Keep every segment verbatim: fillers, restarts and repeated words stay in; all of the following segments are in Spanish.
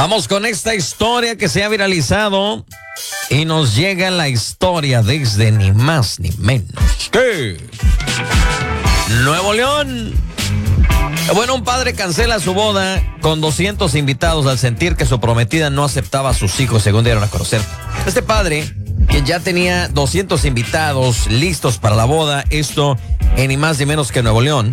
Vamos con esta historia que se ha viralizado y nos llega la historia desde ni más ni menos que Nuevo León. Bueno, un padre cancela su boda con doscientos invitados al sentir que su prometida no aceptaba a sus hijos, según dieron a conocer. Este padre, quien ya tenía doscientos invitados listos para la boda, esto en ni más ni menos que Nuevo León,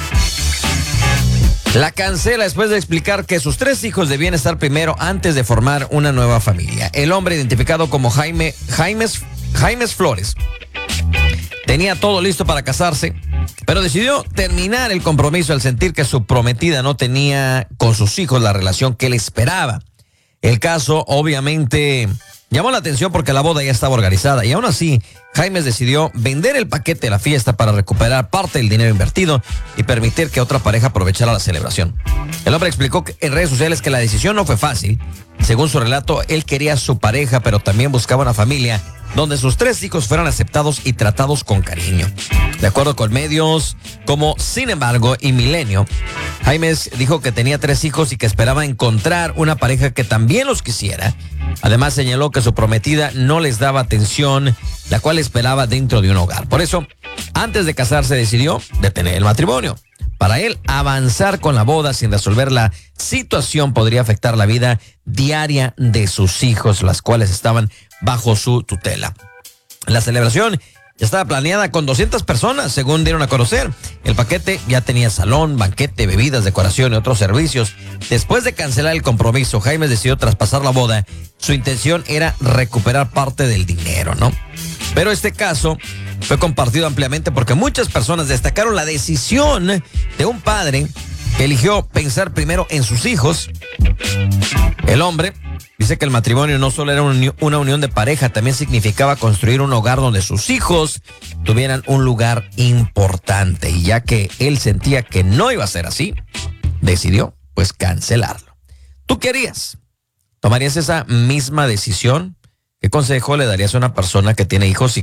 la cancela después de explicar que sus tres hijos debían estar primero antes de formar una nueva familia. El hombre, identificado como Jaime, Jaimes, Jaimes Flores, tenía todo listo para casarse, pero decidió terminar el compromiso al sentir que su prometida no tenía con sus hijos la relación que él esperaba. El caso, obviamente, llamó la atención porque la boda ya estaba organizada y aún así, Jaime decidió vender el paquete de la fiesta para recuperar parte del dinero invertido y permitir que otra pareja aprovechara la celebración. El hombre explicó en redes sociales que la decisión no fue fácil. Según su relato, él quería a su pareja, pero también buscaba una familia donde sus tres hijos fueran aceptados y tratados con cariño. De acuerdo con medios como Sin embargo y Milenio, Jaime dijo que tenía tres hijos y que esperaba encontrar una pareja que también los quisiera. Además, señaló que su prometida no les daba atención, la cual esperaba dentro de un hogar. Por eso, antes de casarse, decidió detener el matrimonio. Para él, avanzar con la boda sin resolver la situación podría afectar la vida diaria de sus hijos, las cuales estaban bajo su tutela. La celebración ya estaba planeada con doscientas personas, según dieron a conocer. El paquete ya tenía salón, banquete, bebidas, decoración y otros servicios. Después de cancelar el compromiso, Jaime decidió traspasar la boda. Su intención era recuperar parte del dinero, ¿no? Pero este caso fue compartido ampliamente porque muchas personas destacaron la decisión de un padre que eligió pensar primero en sus hijos. El hombre dice que el matrimonio no solo era una unión de pareja, también significaba construir un hogar donde sus hijos tuvieran un lugar importante. Y ya que él sentía que no iba a ser así, decidió pues cancelarlo. ¿Tú qué harías? ¿Tomarías esa misma decisión? ¿Qué consejo le darías a una persona que tiene hijos y